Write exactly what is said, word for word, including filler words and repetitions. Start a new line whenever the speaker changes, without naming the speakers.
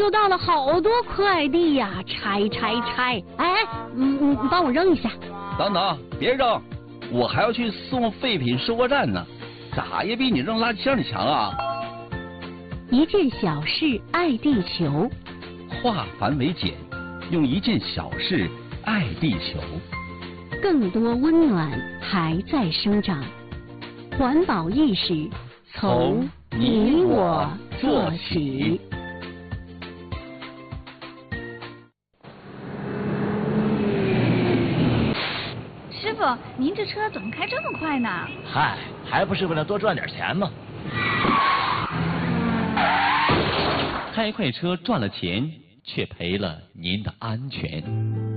收到了好多快递呀，拆拆拆！哎，嗯，你帮我扔一下。
等等，别扔，我还要去送废品收货站呢，咋也比你扔垃圾箱里强啊！
一件小事爱地球，
化繁为简，用一件小事爱地球。
更多温暖还在生长，环保意识从你我做起。
师傅，您这车怎么开这么快呢？
嗨，还不是为了多赚点钱吗？
开快车赚了钱，却赔了您的安全。